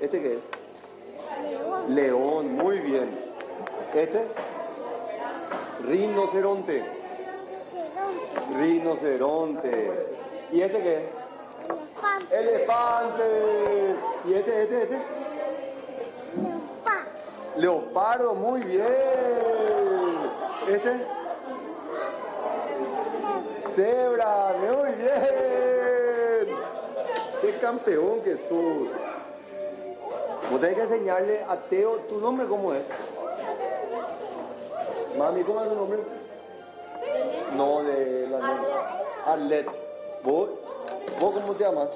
¿Este qué es? León. León, muy bien. ¿Este? Rinoceronte. Rinoceronte. ¿Y este qué es? Elefante. Elefante. ¿Y este? Leopardo. Leopardo, muy bien. ¿Este? Cebra, muy bien. Qué campeón que sos. Vos tenés que enseñarle a Teo, ¿tu nombre cómo es? Mami, ¿cómo es tu nombre? No, de la nombre. Arlet. ¿Vos cómo te llamas?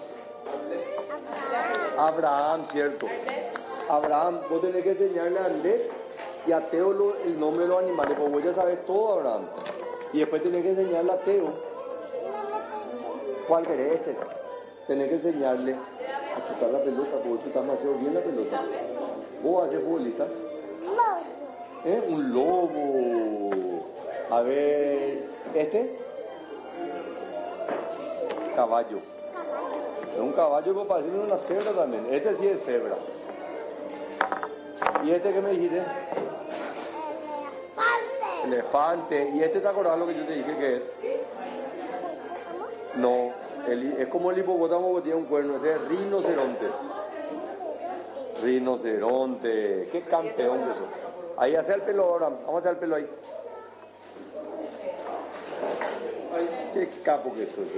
Abraham, cierto. Abraham, vos tenés que enseñarle a Arlet y a Teo el nombre de los animales, porque vos ya sabes todo, Abraham. Y después tenés que enseñarle a Teo. ¿Cuál querés este? Tenés que enseñarle a chutar la pelota, porque vos chutás demasiado bien la pelota. ¿Vos haces futbolista? Lobo. Un lobo. A ver, ¿este? Caballo. Es un caballo, pero parece una cebra también. Este sí es cebra. ¿Y este qué me dijiste? Elefante. Elefante. ¿Y este te acordás lo que yo te dije que es? No, es como el hipopótamo que tiene un cuerno. Este es rinoceronte. Rinoceronte. Qué campeón que sos. Ahí hace el pelo ahora. Vamos a hacer el pelo ahí. Ay, qué capo que soy.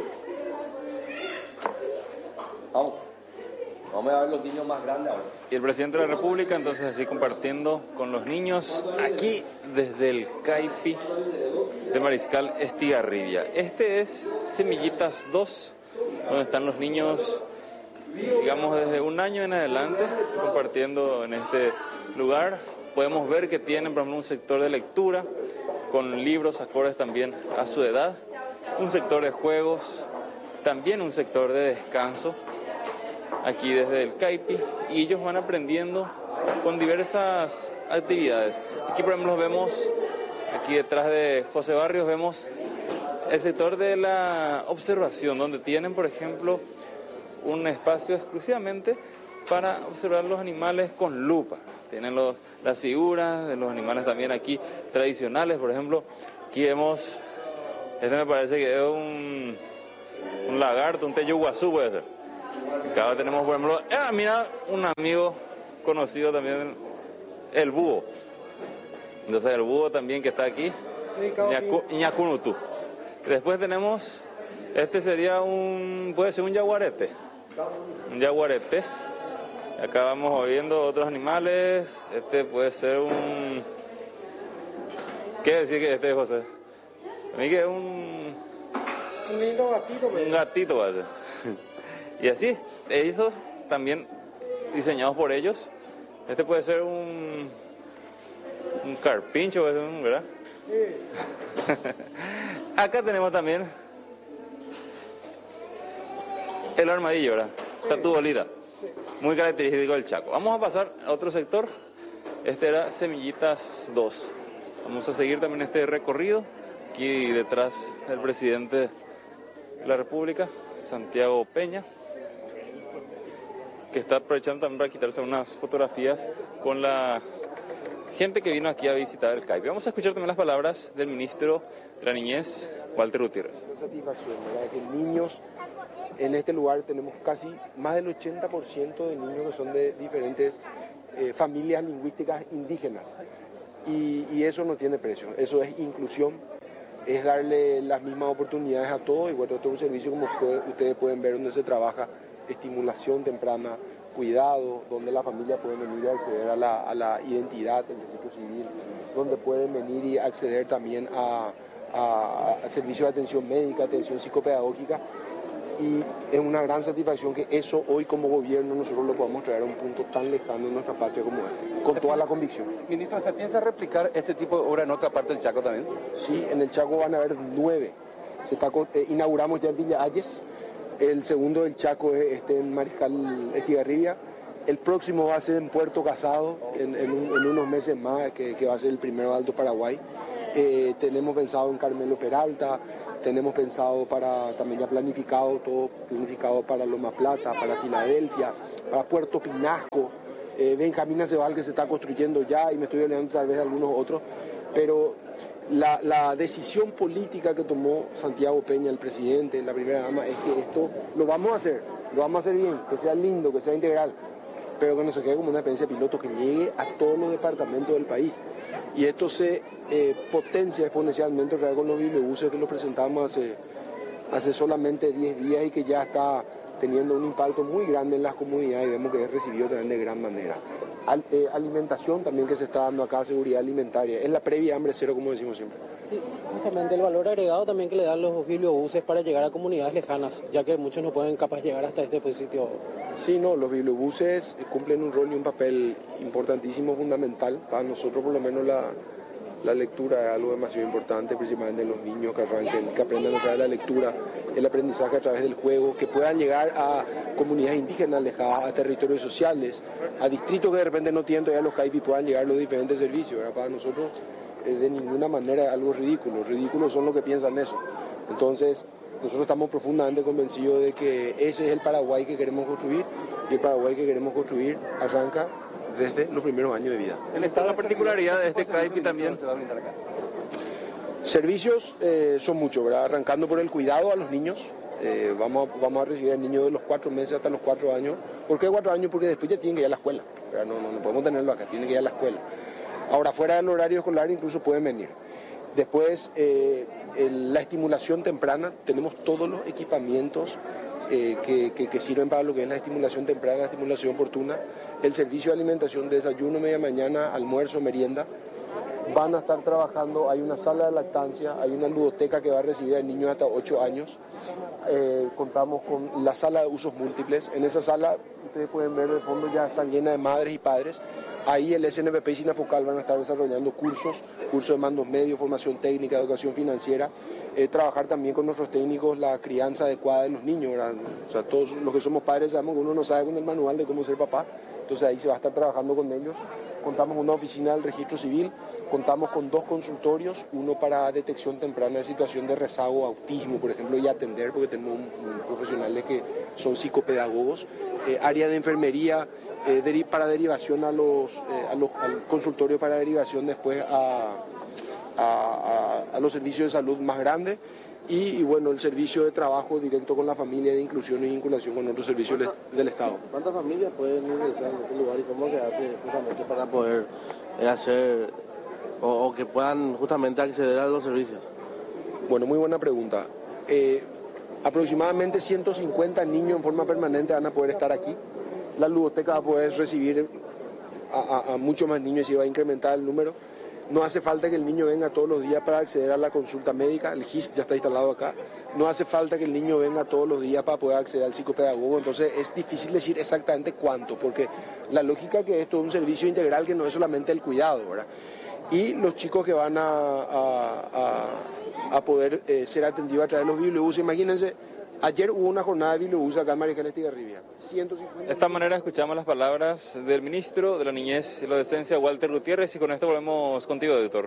Vamos a ver los niños más grandes ahora. Y el presidente de la República, entonces, así compartiendo con los niños aquí desde el CAIPI de Mariscal Estigarribia. Este es Semillitas 2, donde están los niños, digamos, desde 1 año en adelante, compartiendo en este lugar. Podemos ver que tienen, por ejemplo, un sector de lectura, con libros acordes también a su edad, un sector de juegos, también un sector de descanso, aquí desde el CAIPI, y ellos van aprendiendo con diversas actividades. Aquí, por ejemplo, vemos, aquí detrás de José Barrios, vemos el sector de la observación, donde tienen, por ejemplo, un espacio exclusivamente para observar los animales con lupa. Tienen las figuras de los animales también aquí tradicionales, por ejemplo, aquí vemos, este me parece que es un lagarto, un teyuguazú puede ser. Acá tenemos, por ejemplo, mira, un amigo conocido también, el búho. Entonces el búho también que está aquí, Ñacunutu. Después tenemos, este sería puede ser un yaguarete. Un yaguarete. Acá vamos viendo otros animales. Este puede ser ¿qué decir que este es, José? A mí que es un lindo gatito. Un gatito va a ser. Y así, ellos también diseñados por ellos. Este puede ser un carpincho, ¿verdad? Sí. Acá tenemos también el armadillo, ¿verdad? Está tu bolita. Muy característico del Chaco. Vamos a pasar a otro sector. Este era Semillitas 2. Vamos a seguir también este recorrido. Aquí detrás del presidente de la República, Santiago Peña, que está aprovechando también para quitarse unas fotografías con la gente que vino aquí a visitar el CAIPI. Vamos a escuchar también las palabras del ministro de la Niñez, Walter Gutiérrez. Satisfacción, ¿verdad? Que niños, en este lugar tenemos casi más del 80% de niños que son de diferentes familias lingüísticas indígenas. Y eso no tiene precio, eso es inclusión, es darle las mismas oportunidades a todos. Y bueno, todo un servicio como ustedes pueden ver donde se trabaja estimulación temprana, cuidado, donde la familia puede venir a acceder a la identidad del registro civil, donde pueden venir y acceder también a servicios de atención médica, atención psicopedagógica. Y es una gran satisfacción que eso hoy como gobierno nosotros lo podamos traer a un punto tan lejano en nuestra patria como este, con toda la convicción. Ministro, ¿se piensa replicar este tipo de obra en otra parte del Chaco también? Sí, en el Chaco van a haber 9. Inauguramos ya en Villa Ayes, el segundo del Chaco es en Mariscal Estigarribia, el próximo va a ser en Puerto Casado en unos meses más, que va a ser el primero de Alto Paraguay. Tenemos pensado en Carmelo Peralta, tenemos pensado también ya planificado para Loma Plata, para Filadelfia, para Puerto Pinasco. Benjamín Acebal, que se está construyendo ya, y me estoy olvidando tal vez de algunos otros, pero la decisión política que tomó Santiago Peña, el presidente, la primera dama, es que esto lo vamos a hacer bien, que sea lindo, que sea integral, pero que no se quede como una experiencia piloto, que llegue a todos los departamentos del país. Y esto se potencia exponencialmente con los bibliobuses que los presentamos hace solamente 10 días y que ya está teniendo un impacto muy grande en las comunidades y vemos que es recibido también de gran manera. Alimentación también que se está dando acá, seguridad alimentaria, es la previa hambre cero, como decimos siempre. Sí, justamente el valor agregado también que le dan los bibliobuses para llegar a comunidades lejanas, ya que muchos no pueden capaz llegar hasta este sitio. Sí, no, los bibliobuses cumplen un rol y un papel importantísimo, fundamental. Para nosotros por lo menos la lectura es algo demasiado importante, principalmente en los niños que arranquen, que aprendan a través de la lectura, el aprendizaje a través del juego, que puedan llegar a comunidades indígenas alejadas, a territorios sociales, a distritos que de repente no tienen todavía los CAIPI, puedan llegar los diferentes servicios, ¿verdad? Para nosotros de ninguna manera es algo ridículo. Ridículos son los que piensan eso. Entonces, nosotros estamos profundamente convencidos de que ese es el Paraguay que queremos construir, y el Paraguay que queremos construir arranca desde los primeros años de vida. La particularidad de este CAIPI también. Servicios son muchos, ¿verdad? Arrancando por el cuidado a los niños. Vamos a recibir al niño de los 4 meses hasta los 4 años. ¿Por qué 4 años? Porque después ya tienen que ir a la escuela, ¿verdad? No podemos tenerlo acá, tienen que ir a la escuela. Ahora, fuera del horario escolar incluso pueden venir. Después, la estimulación temprana, tenemos todos los equipamientos que sirven para lo que es la estimulación temprana, la estimulación oportuna, el servicio de alimentación, desayuno, media mañana, almuerzo, merienda. Van a estar trabajando, hay una sala de lactancia, hay una ludoteca que va a recibir a niños hasta 8 años. Contamos con la sala de usos múltiples. En esa sala, ustedes pueden ver de fondo, ya están llenas de madres y padres. Ahí el SNPP y Sinafocal van a estar desarrollando cursos de mandos medios, formación técnica, educación financiera, trabajar también con nuestros técnicos la crianza adecuada de los niños, ¿verdad? O sea, todos los que somos padres sabemos que uno no sabe con el manual de cómo ser papá, entonces ahí se va a estar trabajando con ellos. Contamos con una oficina del registro civil, contamos con 2 consultorios, uno para detección temprana de situación de rezago, autismo, por ejemplo, y atender, porque tenemos profesionales que son psicopedagogos, área de enfermería para derivación al consultorio para derivación después a los servicios de salud más grandes y bueno, el servicio de trabajo directo con la familia, de inclusión y vinculación con otros servicios del Estado. ¿Cuántas familias pueden ingresar en este lugar y cómo se hace justamente para poder hacer o que puedan justamente acceder a los servicios? Bueno, muy buena pregunta. Aproximadamente 150 niños en forma permanente van a poder estar aquí. La ludoteca va a poder recibir a muchos más niños y va a incrementar el número. No hace falta que el niño venga todos los días para acceder a la consulta médica, el GIS ya está instalado acá. No hace falta que el niño venga todos los días para poder acceder al psicopedagogo, entonces es difícil decir exactamente cuánto, porque la lógica que esto es un servicio integral que no es solamente el cuidado, ¿verdad? Y los chicos que van a poder ser atendidos a través de los bibliobuses, imagínense. Ayer hubo una jornada de bibliobús acá en Mariscal Estigarribia. 150... De esta manera escuchamos las palabras del ministro de la Niñez y la Adolescencia, Walter Gutiérrez, y con esto volvemos contigo, editor.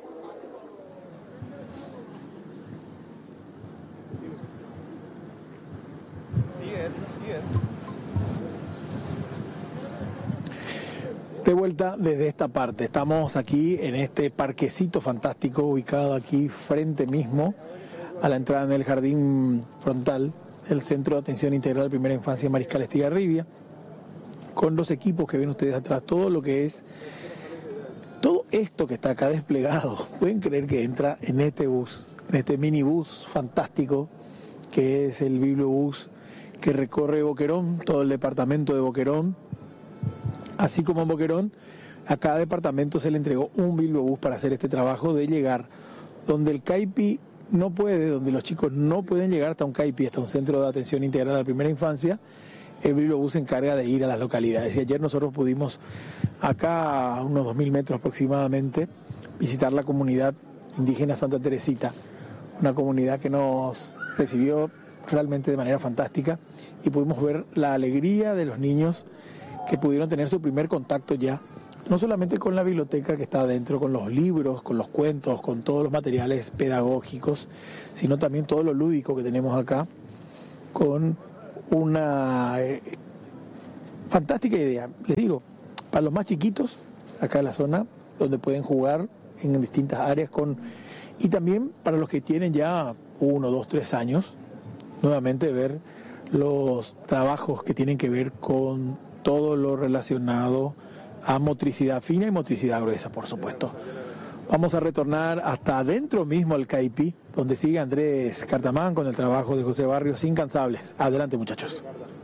De vuelta desde esta parte, estamos aquí en este parquecito fantástico ubicado aquí frente mismo a la entrada en el jardín frontal, el Centro de Atención Integral de Primera Infancia Mariscal Estigarribia, con los equipos que ven ustedes atrás, todo lo que es, todo esto que está acá desplegado, pueden creer que entra en este bus, en este minibús fantástico, que es el bibliobús que recorre Boquerón, todo el departamento de Boquerón, así como en Boquerón, a cada departamento se le entregó un bibliobús para hacer este trabajo de llegar donde el CAIPI no puede, donde los chicos no pueden llegar hasta un CAIPI, hasta un centro de atención integral a la primera infancia. El bibliobús se encarga de ir a las localidades. Y ayer nosotros pudimos, acá a unos 2.000 metros aproximadamente, visitar la comunidad indígena Santa Teresita, una comunidad que nos recibió realmente de manera fantástica y pudimos ver la alegría de los niños que pudieron tener su primer contacto ya, no solamente con la biblioteca que está adentro, con los libros, con los cuentos, con todos los materiales pedagógicos, sino también todo lo lúdico que tenemos acá, con una fantástica idea. Les digo, para los más chiquitos, acá en la zona, donde pueden jugar en distintas áreas y también para los que tienen ya 1, 2, 3 años, nuevamente ver los trabajos que tienen que ver con todo lo relacionado a motricidad fina y motricidad gruesa, por supuesto. Vamos a retornar hasta adentro mismo al CAIPI, donde sigue Andrés Cartamán con el trabajo de José Barrios Incansables. Adelante, muchachos.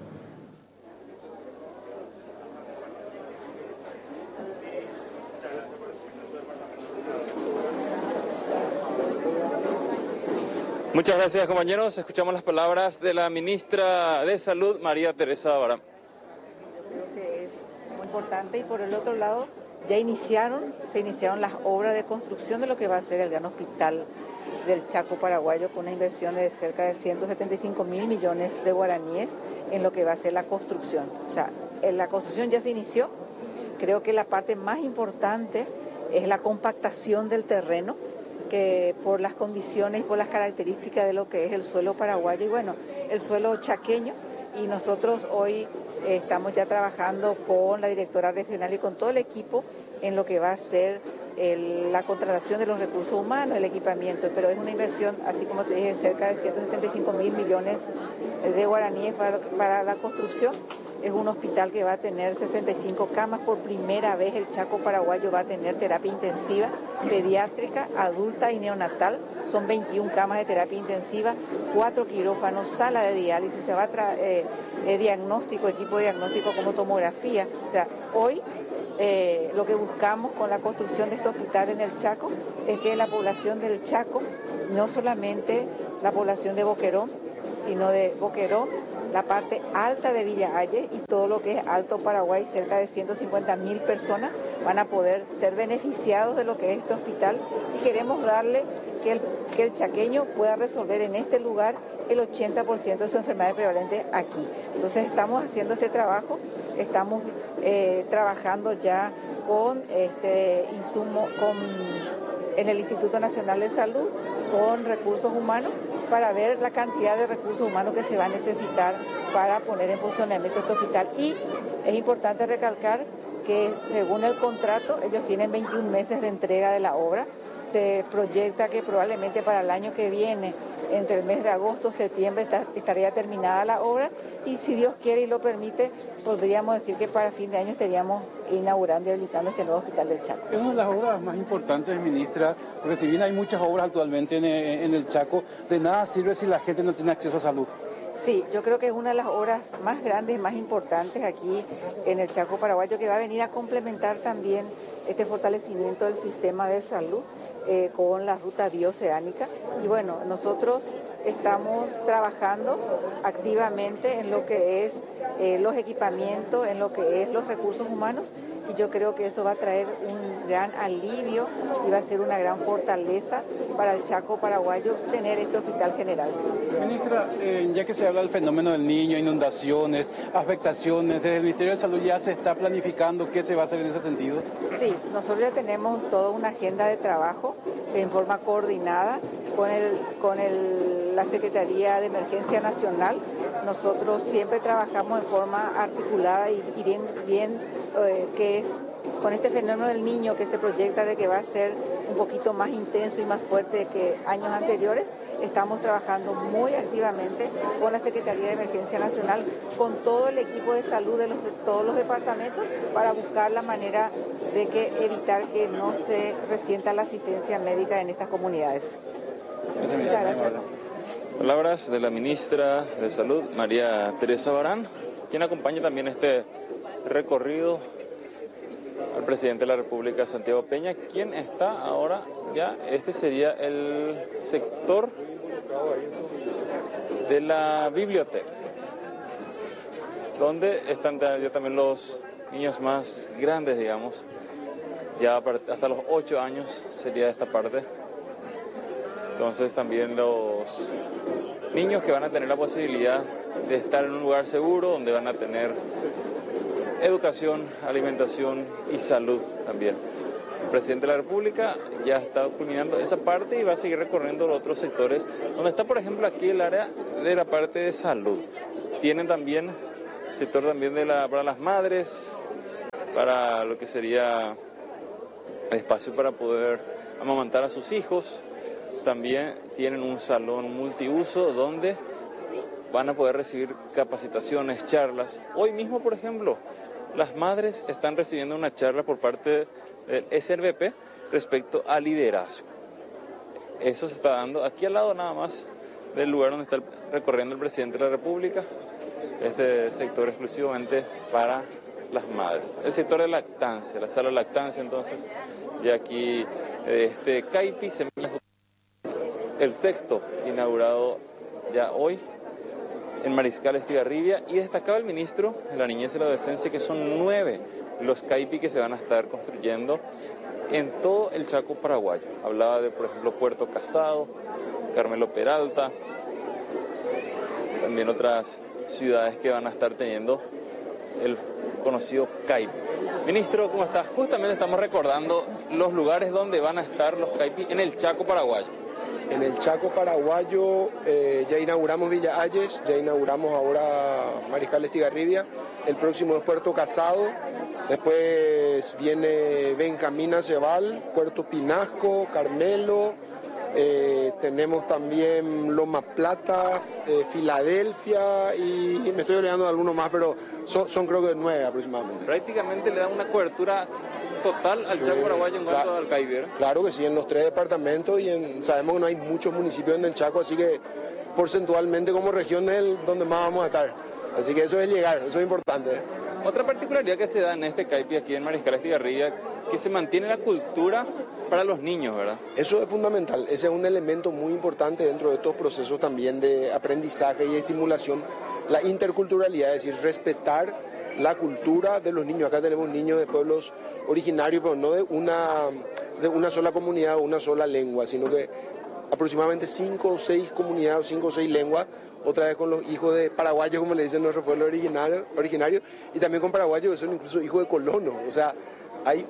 Muchas gracias, compañeros. Escuchamos las palabras de la ministra de Salud, María Teresa Barán. Creo que es muy importante, y por el otro lado se iniciaron las obras de construcción de lo que va a ser el gran hospital del Chaco paraguayo, con una inversión de cerca de 175.000 millones de guaraníes en lo que va a ser la construcción. O sea, la construcción ya se inició. Creo que la parte más importante es la compactación del terreno, que por las condiciones y por las características de lo que es el suelo paraguayo y bueno, el suelo chaqueño, y nosotros hoy estamos ya trabajando con la directora regional y con todo el equipo en lo que va a ser la contratación de los recursos humanos, el equipamiento, pero es una inversión, así como te dije, cerca de 175.000 millones de guaraníes para la construcción. Es un hospital que va a tener 65 camas. Por primera vez el Chaco paraguayo va a tener terapia intensiva, pediátrica, adulta y neonatal. Son 21 camas de terapia intensiva, 4 quirófanos, sala de diálisis, se va a traer diagnóstico, equipo de diagnóstico como tomografía. O sea, hoy lo que buscamos con la construcción de este hospital en el Chaco es que la población del Chaco, no solamente la población de Boquerón, sino de Boquerón, la parte alta de Villa Ayes y todo lo que es Alto Paraguay, cerca de 150.000 personas van a poder ser beneficiados de lo que es este hospital, y queremos darle que el chaqueño pueda resolver en este lugar el 80% de sus enfermedades prevalentes aquí. Entonces estamos haciendo este trabajo, estamos trabajando ya con en el Instituto Nacional de Salud, con recursos humanos, para ver la cantidad de recursos humanos que se va a necesitar para poner en funcionamiento este hospital. Y es importante recalcar que según el contrato ellos tienen 21 meses de entrega de la obra. Se proyecta que probablemente para el año que viene, entre el mes de agosto, septiembre, estaría terminada la obra, y si Dios quiere y lo permite, podríamos decir que para fin de año estaríamos inaugurando y habilitando este nuevo hospital del Chaco. Es una de las obras más importantes, ministra, porque si bien hay muchas obras actualmente en el Chaco, de nada sirve si la gente no tiene acceso a salud. Sí, yo creo que es una de las obras más grandes, más importantes aquí en el Chaco paraguayo, que va a venir a complementar también este fortalecimiento del sistema de salud con la ruta bioceánica. Y bueno, nosotros estamos trabajando activamente en lo que es los equipamientos, en lo que es los recursos humanos, y yo creo que eso va a traer un gran alivio y va a ser una gran fortaleza para el Chaco paraguayo tener este hospital general. Ministra, ya que se habla del fenómeno del niño, inundaciones, afectaciones, desde el Ministerio de Salud ya se está planificando qué se va a hacer en ese sentido. Sí, nosotros ya tenemos toda una agenda de trabajo en forma coordinada con la Secretaría de Emergencia Nacional. Nosotros siempre trabajamos en forma articulada y bien que es con este fenómeno del niño, que se proyecta de que va a ser un poquito más intenso y más fuerte que años anteriores. Estamos trabajando muy activamente con la Secretaría de Emergencia Nacional, con todo el equipo de salud de todos los departamentos, para buscar la manera de evitar que no se resienta la asistencia médica en estas comunidades. Muchas gracias. Palabras de la ministra de Salud, María Teresa Barán, quien acompaña también este recorrido al presidente de la República, Santiago Peña, quien está ahora ya, este sería el sector de la biblioteca, donde están ya también los niños más grandes, digamos, ya hasta los 8 años sería esta parte. Entonces también los niños que van a tener la posibilidad de estar en un lugar seguro, donde van a tener educación, alimentación y salud también. El presidente de la República ya está culminando esa parte y va a seguir recorriendo los otros sectores, donde está, por ejemplo, aquí el área de la parte de salud. Tienen también sector también para las madres, para lo que sería espacio para poder amamantar a sus hijos. También tienen un salón multiuso donde van a poder recibir capacitaciones, charlas. Hoy mismo, por ejemplo, las madres están recibiendo una charla por parte del SNBP respecto a liderazgo. Eso se está dando aquí al lado nada más del lugar donde está recorriendo el presidente de la República, este sector exclusivamente para las madres. El sector de lactancia, la sala de lactancia, entonces, ya aquí este CAIPI, el sexto inaugurado ya hoy en Mariscal Estigarribia, y destacaba el ministro de la Niñez y la Adolescencia que son 9 los CAIPI que se van a estar construyendo en todo el Chaco paraguayo. Hablaba de, por ejemplo, Puerto Casado, Carmelo Peralta, también otras ciudades que van a estar teniendo el conocido CAIPI. Ministro, ¿cómo estás? Justamente estamos recordando los lugares donde van a estar los CAIPI en el Chaco paraguayo. En el Chaco paraguayo ya inauguramos Villa Ayes, ya inauguramos ahora Mariscal Estigarribia, el próximo es Puerto Casado, después viene Benjamín Aceval, Puerto Pinasco, Carmelo, tenemos también Loma Plata, Filadelfia y me estoy olvidando de algunos más, pero son creo que 9 aproximadamente. Prácticamente le dan una cobertura total al Chaco paraguayo en cuanto al CAIPI, ¿verdad? Claro que sí, en los 3 departamentos y sabemos que no hay muchos municipios en el Chaco, así que porcentualmente como región es donde más vamos a estar. Así que eso es llegar, eso es importante. Otra particularidad que se da en este CAIPI aquí en Mariscal Estigarribia, que se mantiene la cultura para los niños, ¿verdad? Eso es fundamental, ese es un elemento muy importante dentro de estos procesos también de aprendizaje y estimulación, la interculturalidad, es decir, respetar la cultura de los niños. Acá tenemos niños de pueblos originarios, pero no de una sola comunidad o una sola lengua, sino que aproximadamente 5 o 6 comunidades, 5 o 6 lenguas, otra vez con los hijos de paraguayos, como le dicen nuestro pueblo originario, y también con paraguayos que son incluso hijos de colonos. O sea, hay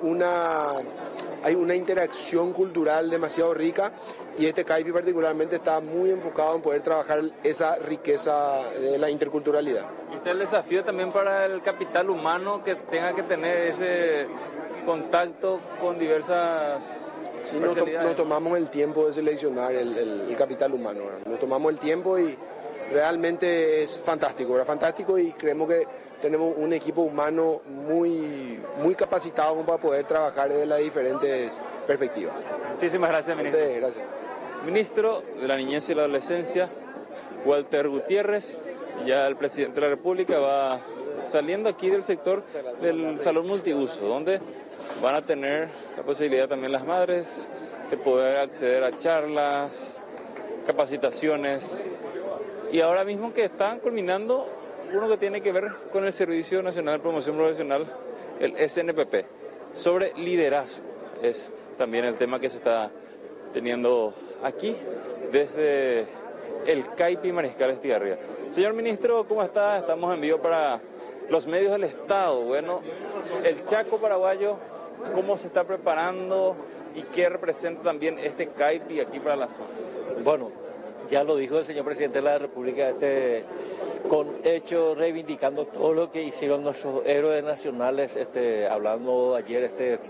una interacción cultural demasiado rica y este CAIPI particularmente está muy enfocado en poder trabajar esa riqueza de la interculturalidad. Y está el desafío también para el capital humano que tenga que tener ese contacto con diversas... Sí, nos tomamos el tiempo de seleccionar el capital humano, ¿verdad? Nos tomamos el tiempo y realmente es fantástico, ¿verdad? Fantástico, y creemos que tenemos un equipo humano muy capacitado para poder trabajar desde las diferentes perspectivas. Muchísimas gracias, ministro. Gracias. Ministro de la Niñez y la Adolescencia, Walter Gutiérrez, ya el presidente de la República va saliendo aquí del sector del salón multiuso, donde van a tener la posibilidad también las madres de poder acceder a charlas, capacitaciones, y ahora mismo que están culminando uno que tiene que ver con el Servicio Nacional de Promoción Profesional, el SNPP, sobre liderazgo. Es también el tema que se está teniendo aquí desde el CAIPI Mariscal Estigarribia. Señor ministro, ¿cómo está? Estamos en vivo para los medios del Estado. Bueno, el Chaco paraguayo, ¿cómo se está preparando y qué representa también este CAIPI aquí para la zona? Bueno, ya lo dijo el señor presidente de la República, con hechos reivindicando todo lo que hicieron nuestros héroes nacionales, hablando ayer,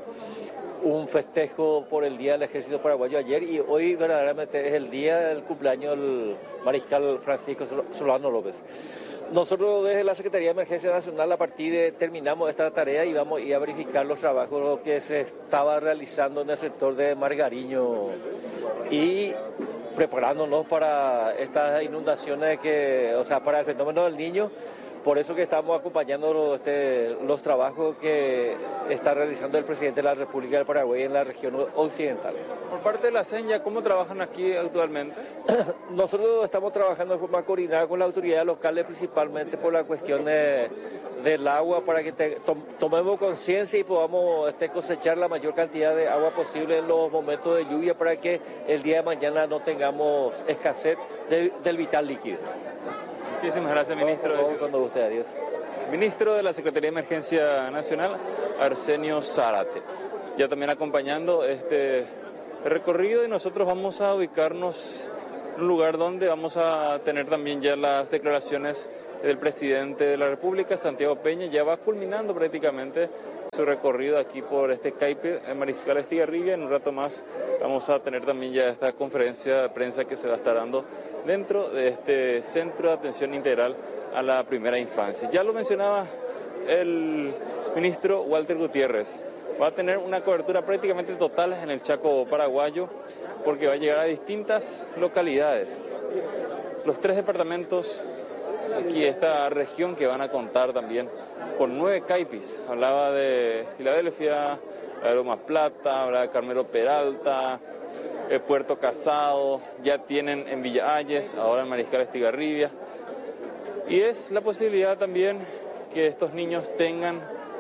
un festejo por el Día del Ejército Paraguayo ayer, y hoy verdaderamente es el día del cumpleaños del mariscal Francisco Solano López. Nosotros desde la Secretaría de Emergencia Nacional terminamos esta tarea y vamos a ir a verificar los trabajos que se estaba realizando en el sector de Margariño y preparándonos para estas inundaciones para el fenómeno del Niño. Por eso que estamos acompañando los trabajos que está realizando el presidente de la República del Paraguay en la región occidental. Por parte de la CENYA, ¿cómo trabajan aquí actualmente? Nosotros estamos trabajando de forma coordinada con las autoridades locales, principalmente por la cuestión del agua, para que tomemos conciencia y podamos cosechar la mayor cantidad de agua posible en los momentos de lluvia, para que el día de mañana no tengamos escasez del vital líquido. Muchísimas gracias, ministro. Cuando guste, adiós. Ministro de la Secretaría de Emergencia Nacional, Arsenio Zárate. Ya también acompañando este recorrido, y nosotros vamos a ubicarnos en un lugar donde vamos a tener también ya las declaraciones del presidente de la República, Santiago Peña. Ya va culminando prácticamente su recorrido aquí por este CAIPI en Mariscal Estigarribia. En un rato más vamos a tener también ya esta conferencia de prensa que se va a estar dando dentro de este Centro de Atención Integral a la Primera Infancia. Ya lo mencionaba el ministro Walter Gutiérrez, va a tener una cobertura prácticamente total en el Chaco paraguayo porque va a llegar a distintas localidades. Los 3 departamentos aquí, esta región que van a contar también con 9 CAIPIs. Hablaba de Filadelfia, de Lomas Plata, hablaba de Carmelo Peralta, Puerto Casado, ya tienen en Villa Ayes, ahora en Mariscal Estigarribia. Y es la posibilidad también que estos niños tengan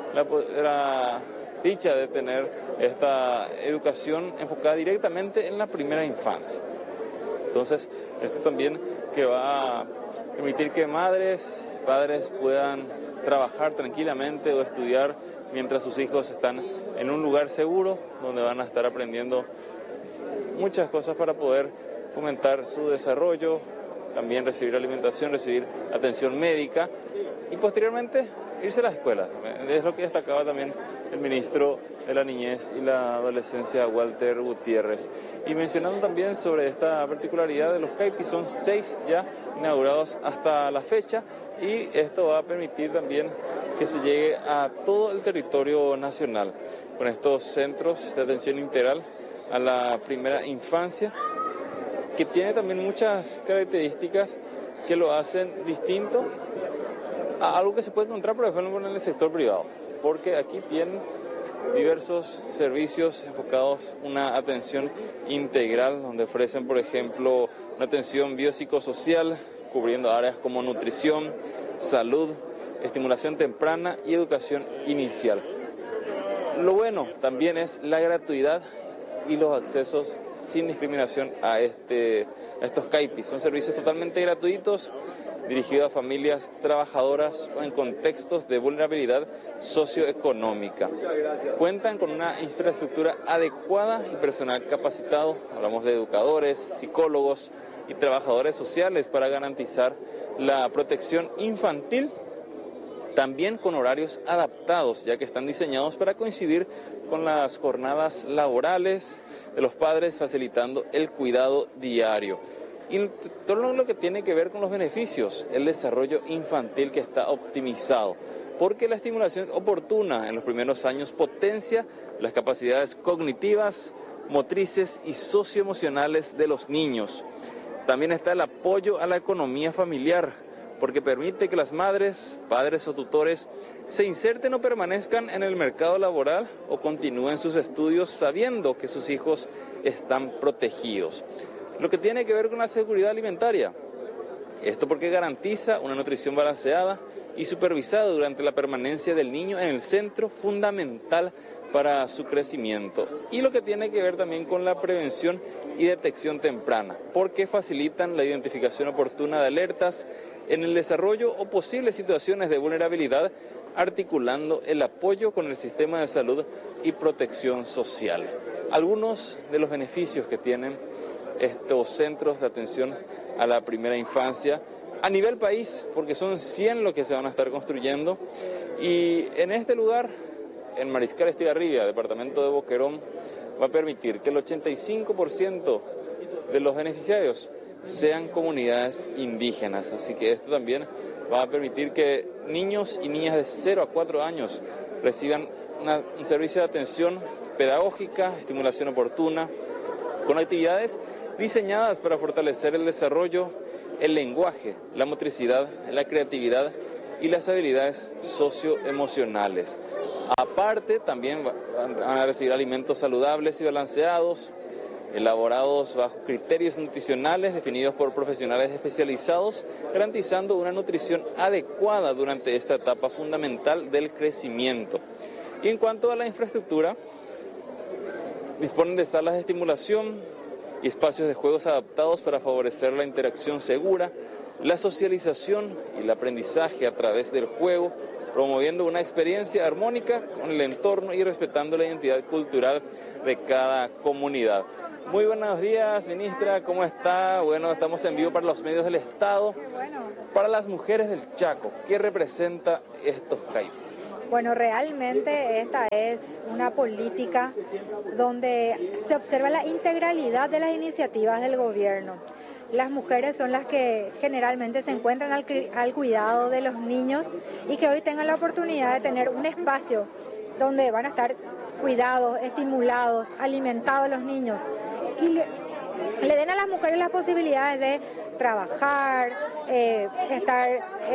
la dicha de tener esta educación enfocada directamente en la primera infancia. Entonces, esto también que va a permitir que madres, padres puedan trabajar tranquilamente o estudiar mientras sus hijos están en un lugar seguro donde van a estar aprendiendo muchas cosas para poder fomentar su desarrollo, también recibir alimentación, recibir atención médica y posteriormente irse a la escuela. Es lo que destacaba también el ministro de la Niñez y la Adolescencia, Walter Gutiérrez. Y mencionando también sobre esta particularidad de los CAIPI, son 6 ya inaugurados hasta la fecha y esto va a permitir también que se llegue a todo el territorio nacional con estos centros de atención integral a la primera infancia, que tiene también muchas características que lo hacen distinto a algo que se puede encontrar, por ejemplo, en el sector privado, porque aquí tienen diversos servicios enfocados, una atención integral, donde ofrecen, por ejemplo, una atención biopsicosocial, cubriendo áreas como nutrición, salud, estimulación temprana y educación inicial. Lo bueno también es la gratuidad y los accesos sin discriminación a estos CAIPI. Son servicios totalmente gratuitos, dirigido a familias trabajadoras o en contextos de vulnerabilidad socioeconómica. Cuentan con una infraestructura adecuada y personal capacitado. Hablamos de educadores, psicólogos y trabajadores sociales para garantizar la protección infantil, también con horarios adaptados, ya que están diseñados para coincidir con las jornadas laborales de los padres, facilitando el cuidado diario. Y todo lo que tiene que ver con los beneficios, el desarrollo infantil que está optimizado, porque la estimulación oportuna en los primeros años potencia las capacidades cognitivas, motrices y socioemocionales de los niños. También está el apoyo a la economía familiar, porque permite que las madres, padres o tutores se inserten o permanezcan en el mercado laboral o continúen sus estudios sabiendo que sus hijos están protegidos. Lo que tiene que ver con la seguridad alimentaria. Esto porque garantiza una nutrición balanceada y supervisada durante la permanencia del niño en el centro, fundamental para su crecimiento. Y lo que tiene que ver también con la prevención y detección temprana, porque facilitan la identificación oportuna de alertas en el desarrollo o posibles situaciones de vulnerabilidad, articulando el apoyo con el sistema de salud y protección social. Algunos de los beneficios que tienen estos centros de atención a la primera infancia a nivel país, porque son 100 los que se van a estar construyendo, y en este lugar, en Mariscal Estigarribia, departamento de Boquerón, va a permitir que el 85% de los beneficiarios sean comunidades indígenas, así que esto también va a permitir que niños y niñas de 0 a 4 años reciban un servicio de atención pedagógica, estimulación oportuna, con actividades diseñadas para fortalecer el desarrollo, el lenguaje, la motricidad, la creatividad y las habilidades socioemocionales. Aparte, también van a recibir alimentos saludables y balanceados, elaborados bajo criterios nutricionales definidos por profesionales especializados, garantizando una nutrición adecuada durante esta etapa fundamental del crecimiento. Y en cuanto a la infraestructura, disponen de salas de estimulación y espacios de juegos adaptados para favorecer la interacción segura, la socialización y el aprendizaje a través del juego, promoviendo una experiencia armónica con el entorno y respetando la identidad cultural de cada comunidad. Muy buenos días, ministra, ¿cómo está? Bueno, estamos en vivo para los medios del Estado. Para las mujeres del Chaco, ¿qué representa estos CAIPIs? Bueno, realmente esta es una política donde se observa la integralidad de las iniciativas del gobierno. Las mujeres son las que generalmente se encuentran al cuidado de los niños y que hoy tengan la oportunidad de tener un espacio donde van a estar cuidados, estimulados, alimentados los niños y le den a las mujeres las posibilidades de trabajar, estar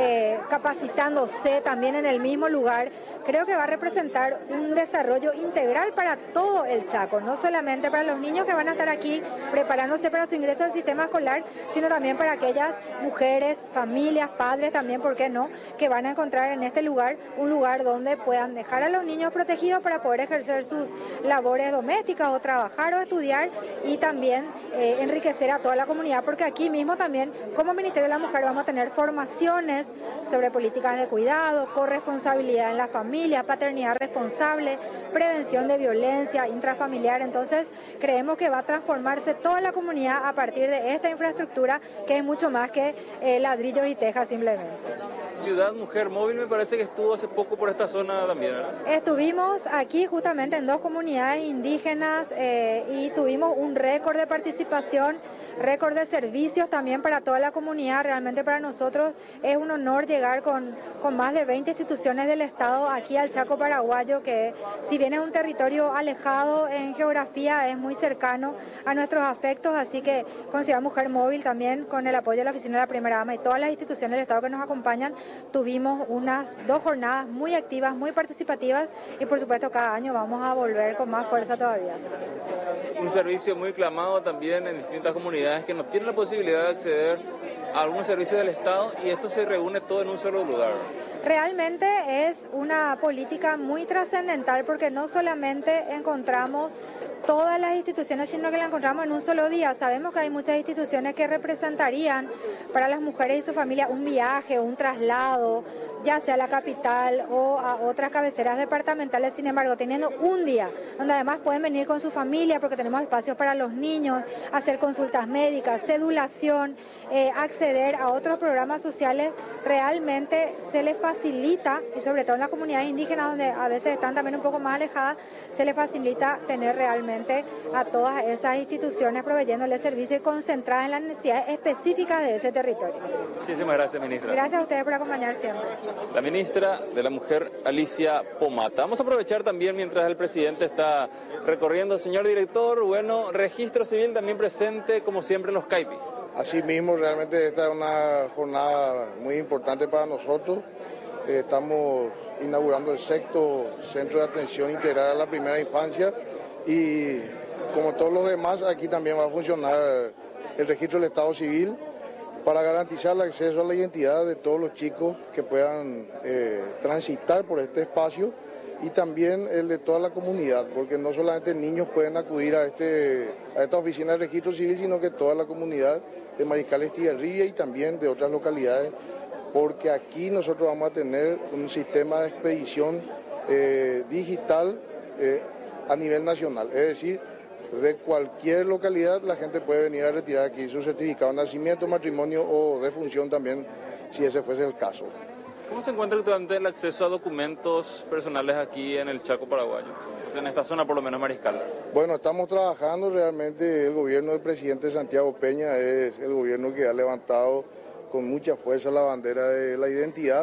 capacitándose también en el mismo lugar. Creo que va a representar un desarrollo integral para todo el Chaco, no solamente para los niños que van a estar aquí preparándose para su ingreso al sistema escolar, sino también para aquellas mujeres, familias, padres también, ¿por qué no?, que van a encontrar en este lugar un lugar donde puedan dejar a los niños protegidos para poder ejercer sus labores domésticas o trabajar o estudiar y también enriquecer a toda la comunidad, porque aquí mismo también como Ministerio de la Mujer vamos a tener formaciones sobre políticas de cuidado, corresponsabilidad en la familia, paternidad responsable, prevención de violencia intrafamiliar. Entonces creemos que va a transformarse toda la comunidad a partir de esta infraestructura que es mucho más que ladrillos y tejas simplemente. Ciudad Mujer Móvil me parece que estuvo hace poco por esta zona también, ¿verdad? Estuvimos aquí justamente en 2 comunidades indígenas y tuvimos un récord de participación, récord de servicios también para toda la comunidad. Realmente para nosotros es un honor llegar con más de 20 instituciones del Estado aquí al Chaco paraguayo, que si bien es un territorio alejado en geografía, es muy cercano a nuestros afectos, así que con Ciudad Mujer Móvil también, con el apoyo de la Oficina de la Primera Dama y todas las instituciones del Estado que nos acompañan, tuvimos unas 2 jornadas muy activas, muy participativas y por supuesto cada año vamos a volver con más fuerza todavía. Un servicio muy clamado también en distintas comunidades que no tienen la posibilidad de acceder a algún servicio del Estado y esto se reúne todo en un solo lugar. Realmente es una política muy trascendental porque no solamente encontramos todas las instituciones, sino que la encontramos en un solo día. Sabemos que hay muchas instituciones que representarían para las mujeres y su familia un viaje, un traslado, ya sea a la capital o a otras cabeceras departamentales. Sin embargo, teniendo un día donde además pueden venir con su familia porque tenemos espacios para los niños, hacer consultas médicas, cedulación, acceder a otros programas sociales, realmente se les facilita, y sobre todo en las comunidades indígenas donde a veces están también un poco más alejadas, se les facilita tener realmente a todas esas instituciones proveyéndoles servicio y concentradas en las necesidades específicas de ese territorio. Muchísimas gracias, ministra. Gracias a ustedes por acompañar siempre. La ministra de la Mujer, Alicia Pomata. Vamos a aprovechar también mientras el presidente está recorriendo. Señor director, bueno, registro civil también presente como siempre en los CAIPI. Asimismo, realmente esta es una jornada muy importante para nosotros. Estamos inaugurando el 6º Centro de Atención Integral a la Primera Infancia y como todos los demás, aquí también va a funcionar el registro del Estado Civil para garantizar el acceso a la identidad de todos los chicos que puedan transitar por este espacio y también el de toda la comunidad, porque no solamente niños pueden acudir a esta oficina de registro civil, sino que toda la comunidad de Mariscal Estigarribia y también de otras localidades, porque aquí nosotros vamos a tener un sistema de expedición digital a nivel nacional, es decir, de cualquier localidad la gente puede venir a retirar aquí su certificado de nacimiento, matrimonio o defunción también, si ese fuese el caso. ¿Cómo se encuentra actualmente el acceso a documentos personales aquí en el Chaco paraguayo? O sea, en esta zona por lo menos Mariscal. Bueno, estamos trabajando realmente, el gobierno del presidente Santiago Peña es el gobierno que ha levantado con mucha fuerza la bandera de la identidad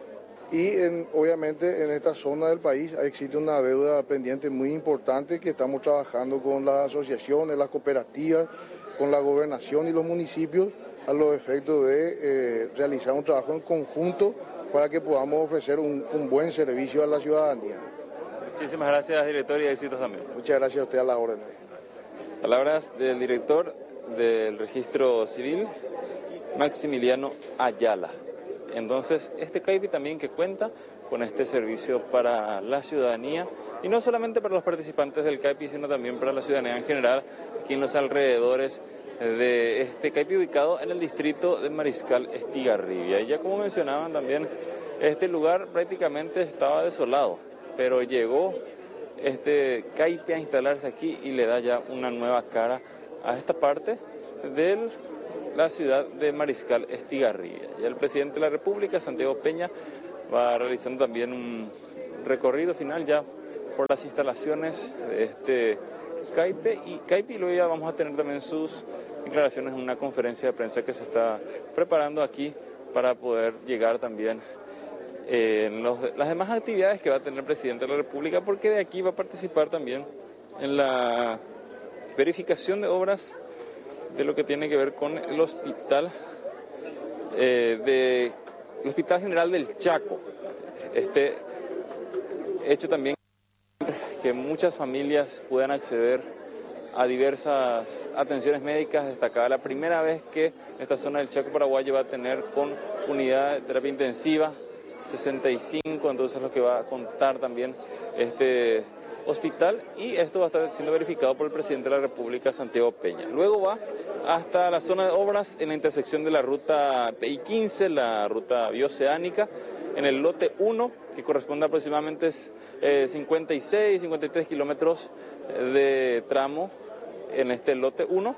y obviamente en esta zona del país existe una deuda pendiente muy importante que estamos trabajando con las asociaciones, las cooperativas, con la gobernación y los municipios a los efectos de realizar un trabajo en conjunto para que podamos ofrecer un buen servicio a la ciudadanía. Muchísimas gracias, director, y éxitos también. Muchas gracias a usted, a la orden. Palabras del director del Registro Civil, Maximiliano Ayala. Entonces, este CAIPI también que cuenta con este servicio para la ciudadanía, y no solamente para los participantes del CAIPI, sino también para la ciudadanía en general, aquí en los alrededores de este CAIPI ubicado en el distrito de Mariscal Estigarribia. Y ya como mencionaban también, este lugar prácticamente estaba desolado, pero llegó este CAIPI a instalarse aquí y le da ya una nueva cara a esta parte de la ciudad de Mariscal Estigarribia. Ya el presidente de la República, Santiago Peña, va realizando también recorrido final ya por las instalaciones de este CAIPI, y luego ya vamos a tener también sus declaraciones en una conferencia de prensa que se está preparando aquí para poder llegar también en las demás actividades que va a tener el presidente de la República, porque de aquí va a participar también en la verificación de obras de lo que tiene que ver con el hospital el Hospital General del Chaco. Este hecho también que muchas familias puedan acceder a diversas atenciones médicas, destacada la primera vez que esta zona del Chaco paraguayo va a tener con unidad de terapia intensiva 65, entonces lo que va a contar también este hospital, y esto va a estar siendo verificado por el presidente de la República, Santiago Peña. Luego va hasta la zona de obras en la intersección de la ruta PI-15, la ruta bioceánica, en el lote 1, que corresponde aproximadamente 56, 53 kilómetros de tramo en este lote 1.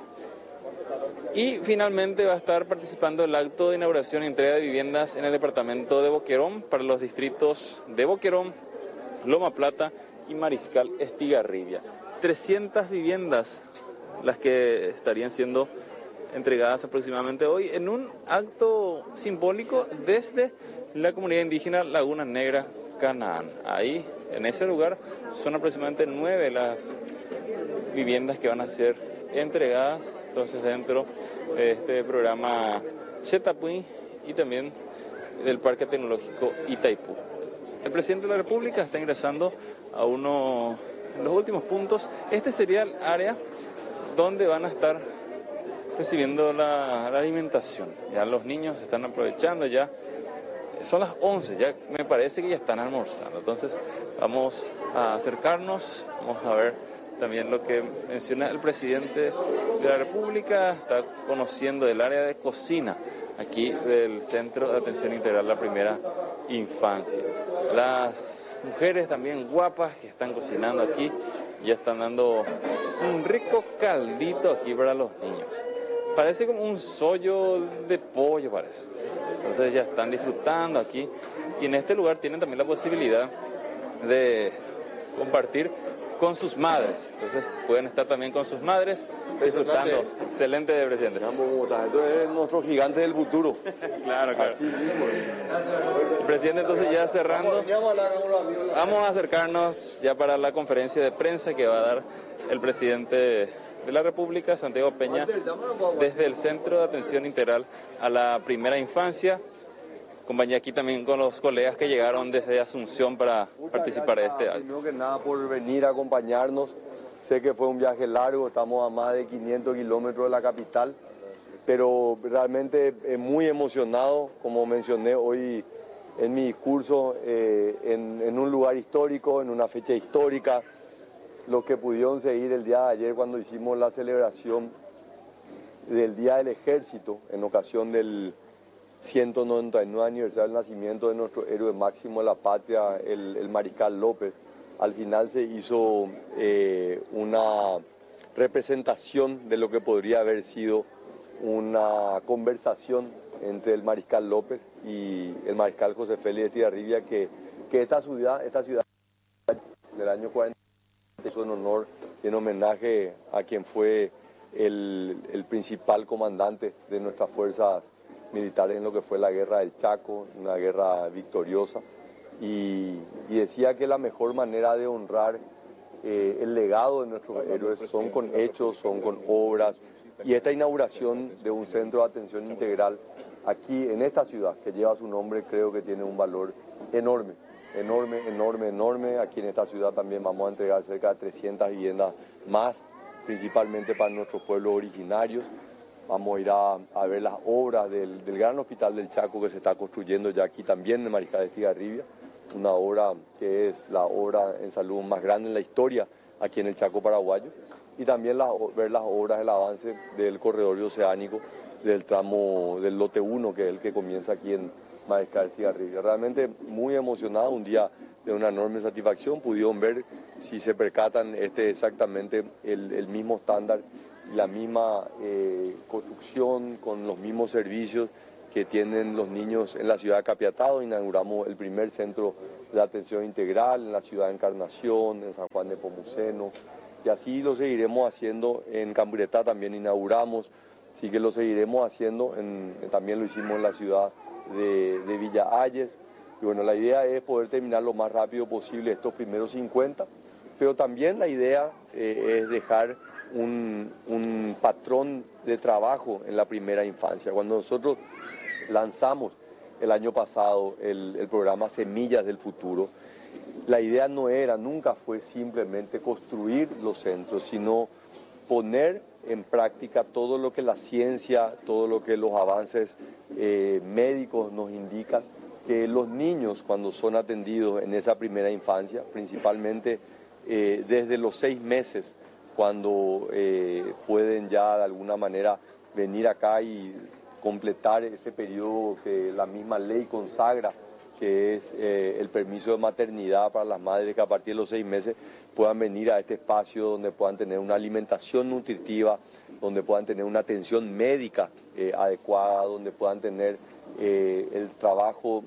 Y finalmente va a estar participando en el acto de inauguración y entrega de viviendas en el departamento de Boquerón para los distritos de Boquerón, Loma Plata y Mariscal Estigarribia. 300 viviendas las que estarían siendo entregadas aproximadamente hoy en un acto simbólico desde la comunidad indígena Laguna Negra, Canaán. Ahí, en ese lugar, son aproximadamente 9 las viviendas que van a ser entregadas, entonces dentro de este programa Xetapui y también del Parque Tecnológico Itaipú. El presidente de la República está ingresando a uno de los últimos puntos. Este sería el área donde van a estar recibiendo la alimentación. Ya los niños están aprovechando, ya son las 11, ya me parece que ya están almorzando. Entonces vamos a acercarnos, vamos a ver también lo que menciona el presidente de la República. Está conociendo el área de cocina aquí del Centro de Atención Integral a la Primera Infancia. Las mujeres también guapas que están cocinando aquí ya están dando un rico caldito aquí para los niños. Parece como un sollo de pollo, parece. Entonces ya están disfrutando aquí, y en este lugar tienen también la posibilidad de compartir con sus madres. Entonces pueden estar también con sus madres disfrutando. Excelente, presidente. Esto es nuestro gigante del futuro. Claro. Así mismo. El presidente, entonces, ya cerrando, vamos a acercarnos ya para la conferencia de prensa que va a dar el presidente de la República, Santiago Peña, desde el Centro de Atención Integral a la Primera Infancia. Acompañé aquí también con los colegas que llegaron desde Asunción para participar de este acto. Primero que nada por venir a acompañarnos. Sé que fue un viaje largo, estamos a más de 500 kilómetros de la capital, pero realmente muy emocionado, como mencioné hoy en mi discurso, en un lugar histórico, en una fecha histórica. Los que pudieron seguir el día de ayer cuando hicimos la celebración del Día del Ejército, en ocasión del 199 aniversario del nacimiento de nuestro héroe máximo de la patria, el Mariscal López. Al final se hizo una representación de lo que podría haber sido una conversación entre el Mariscal López y el Mariscal José Félix Estigarribia, que esta ciudad del año 40 hizo en honor y en homenaje a quien fue el principal comandante de nuestras fuerzas militares en lo que fue la guerra del Chaco, una guerra victoriosa, y decía que la mejor manera de honrar el legado de nuestros héroes son con hechos, son con obras, y esta inauguración de un centro de atención integral aquí en esta ciudad que lleva su nombre creo que tiene un valor enorme. Aquí en esta ciudad también vamos a entregar cerca de 300 viviendas más, principalmente para nuestros pueblos originarios. Vamos a ir a ver las obras del gran hospital del Chaco que se está construyendo ya aquí también en Mariscal Estigarribia, una obra que es la obra en salud más grande en la historia aquí en el Chaco paraguayo, y también ver las obras, el avance del corredor oceánico del tramo del lote 1, que es el que comienza aquí en Mariscal Estigarribia. Realmente muy emocionado, un día de una enorme satisfacción. Pudieron ver, si se percatan, exactamente el mismo estándar y la misma construcción con los mismos servicios que tienen los niños en la ciudad de Capiatá. Inauguramos el primer centro de atención integral en la ciudad de Encarnación, en San Juan de Pomuceno, y así lo seguiremos haciendo. En Camburetá también inauguramos, así que lo seguiremos haciendo, también lo hicimos en la ciudad de Villa Ayes. Y bueno, la idea es poder terminar lo más rápido posible estos primeros 50, pero también la idea es dejar un patrón de trabajo en la primera infancia. Cuando nosotros lanzamos el año pasado el programa Semillas del Futuro, la idea nunca fue simplemente construir los centros, sino poner en práctica todo lo que la ciencia, todo lo que los avances médicos nos indican, que los niños cuando son atendidos en esa primera infancia, principalmente desde los 6 meses, cuando pueden ya de alguna manera venir acá y completar ese periodo que la misma ley consagra, que es el permiso de maternidad para las madres, que a partir de los 6 meses puedan venir a este espacio donde puedan tener una alimentación nutritiva, donde puedan tener una atención médica adecuada, donde puedan tener el trabajo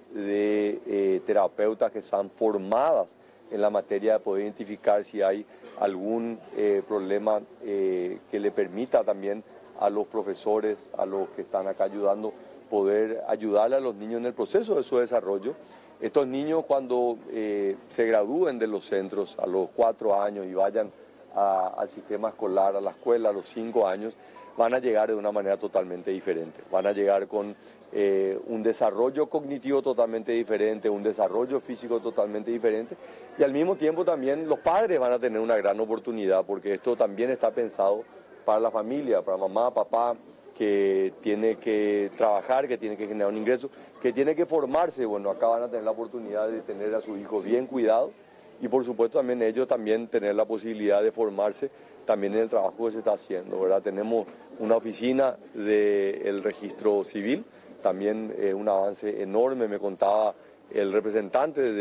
de terapeutas que sean formadas en la materia de poder identificar si hay algún problema que le permita también a los profesores, a los que están acá ayudando, poder ayudarle a los niños en el proceso de su desarrollo. Estos niños cuando se gradúen de los centros a los 4 años y vayan al sistema escolar, a la escuela a los 5 años, van a llegar de una manera totalmente diferente. Van a llegar con un desarrollo cognitivo totalmente diferente, un desarrollo físico totalmente diferente, y al mismo tiempo también los padres van a tener una gran oportunidad, porque esto también está pensado para la familia, para mamá, papá, que tiene que trabajar, que tiene que generar un ingreso, que tiene que formarse. Bueno, acá van a tener la oportunidad de tener a sus hijos bien cuidados, y por supuesto también ellos también tener la posibilidad de formarse también en el trabajo que se está haciendo, ¿verdad? Tenemos una oficina del registro civil, también un avance enorme. Me contaba el representante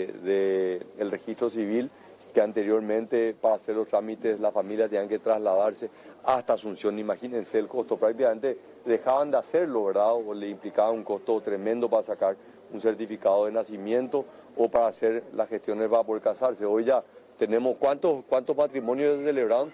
del registro civil que anteriormente para hacer los trámites las familias tenían que trasladarse hasta Asunción. Imagínense el costo, prácticamente dejaban de hacerlo, ¿verdad? O le implicaba un costo tremendo para sacar un certificado de nacimiento o para hacer las gestiones para poder casarse. Hoy ya tenemos, ¿cuántos matrimonios se celebraron?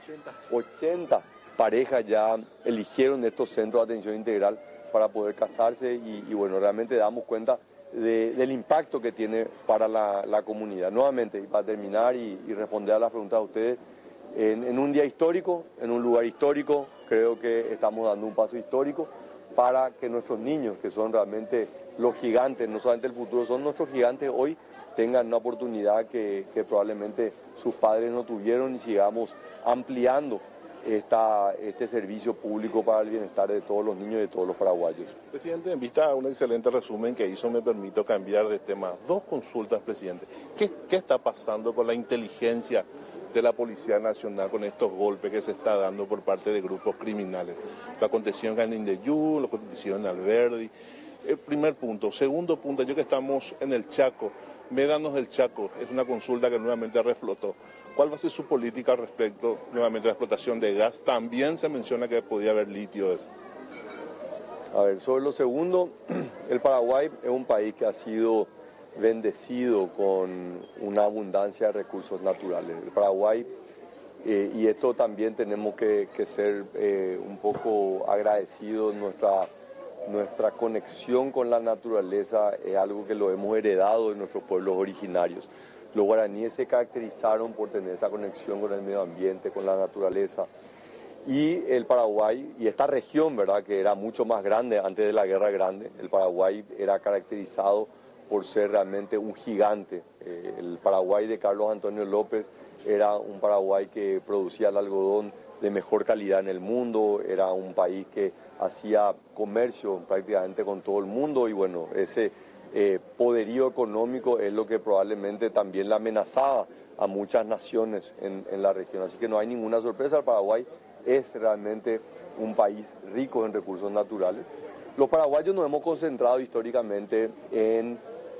80 parejas ya eligieron estos centros de atención integral para poder casarse, y bueno, realmente damos cuenta del impacto que tiene para la comunidad. Nuevamente, y para terminar y responder a las preguntas de ustedes, en un día histórico, en un lugar histórico, creo que estamos dando un paso histórico para que nuestros niños, que son realmente los gigantes, no solamente el futuro, son nuestros gigantes hoy, tengan una oportunidad que probablemente sus padres no tuvieron, y sigamos ampliando este servicio público para el bienestar de todos los niños y de todos los paraguayos. Presidente, en vista a un excelente resumen que hizo, me permito cambiar de tema. 2 consultas, presidente. ¿Qué está pasando con la inteligencia de la Policía Nacional con estos golpes que se está dando por parte de grupos criminales? Lo aconteció en Canindeyú, lo aconteció en Alberdi. Primer punto. Segundo punto, yo que estamos en el Chaco, Médanos del Chaco, es una consulta que nuevamente reflotó. ¿Cuál va a ser su política respecto nuevamente a la explotación de gas? También se menciona que podía haber litio. Eso. A ver, sobre lo segundo, el Paraguay es un país que ha sido bendecido con una abundancia de recursos naturales. El Paraguay, y esto también tenemos que ser un poco agradecidos, nuestra conexión con la naturaleza es algo que lo hemos heredado de nuestros pueblos originarios. Los guaraníes se caracterizaron por tener esa conexión con el medio ambiente, con la naturaleza. Y el Paraguay, y esta región, ¿verdad?, que era mucho más grande antes de la Guerra Grande, el Paraguay era caracterizado por ser realmente un gigante. El Paraguay de Carlos Antonio López era un Paraguay que producía el algodón de mejor calidad en el mundo, era un país que hacía comercio prácticamente con todo el mundo, y bueno, ese poderío económico es lo que probablemente también le amenazaba a muchas naciones en la región. Así que no hay ninguna sorpresa, el Paraguay es realmente un país rico en recursos naturales. Los paraguayos nos hemos concentrado históricamente en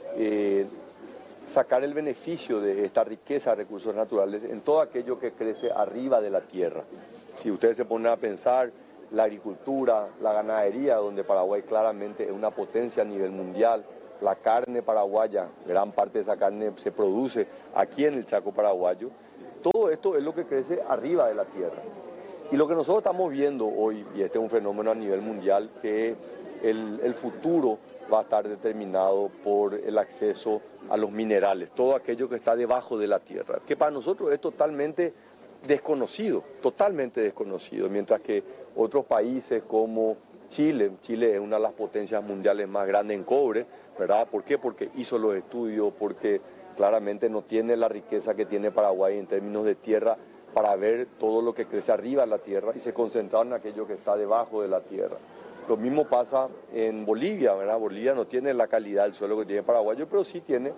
sacar el beneficio de esta riqueza de recursos naturales en todo aquello que crece arriba de la tierra. Si ustedes se ponen a pensar la agricultura, la ganadería, donde Paraguay claramente es una potencia a nivel mundial, la carne paraguaya, gran parte de esa carne se produce aquí en el Chaco paraguayo. Todo esto es lo que crece arriba de la tierra. Y lo que nosotros estamos viendo hoy, y este es un fenómeno a nivel mundial, que el futuro va a estar determinado por el acceso a los minerales, todo aquello que está debajo de la tierra, que para nosotros es totalmente desconocido, mientras que otros países como Chile es una de las potencias mundiales más grandes en cobre, ¿verdad? ¿Por qué? Porque hizo los estudios, porque claramente no tiene la riqueza que tiene Paraguay en términos de tierra para ver todo lo que crece arriba de la tierra y se concentraron en aquello que está debajo de la tierra. Lo mismo pasa en Bolivia, ¿verdad? Bolivia no tiene la calidad del suelo que tiene Paraguay, pero sí tiene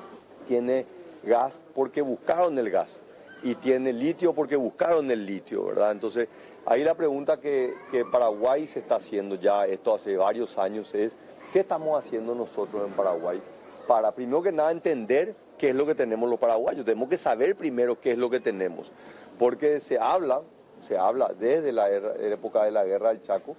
gas porque buscaron el gas y tiene litio porque buscaron el litio, ¿verdad? Entonces, ahí la pregunta que Paraguay se está haciendo ya, esto hace varios años, es ¿qué estamos haciendo nosotros en Paraguay para, primero que nada, entender qué es lo que tenemos los paraguayos? Tenemos que saber primero qué es lo que tenemos, porque se habla desde la época de la Guerra del Chaco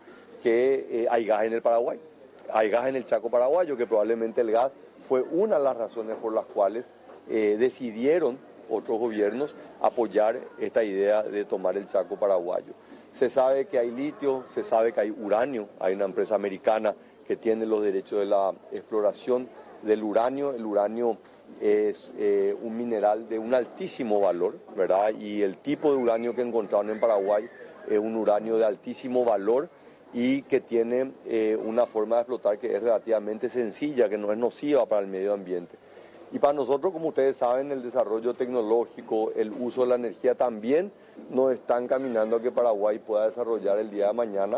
que hay gas en el Paraguay, hay gas en el Chaco paraguayo, que probablemente el gas fue una de las razones por las cuales decidieron otros gobiernos apoyar esta idea de tomar el Chaco paraguayo. Se sabe que hay litio, se sabe que hay uranio, hay una empresa americana que tiene los derechos de la exploración del uranio. El uranio es un mineral de un altísimo valor, ¿verdad? Y el tipo de uranio que encontraron en Paraguay es un uranio de altísimo valor y que tiene una forma de explotar que es relativamente sencilla, que no es nociva para el medio ambiente. Y para nosotros, como ustedes saben, el desarrollo tecnológico, el uso de la energía también nos está encaminando a que Paraguay pueda desarrollar el día de mañana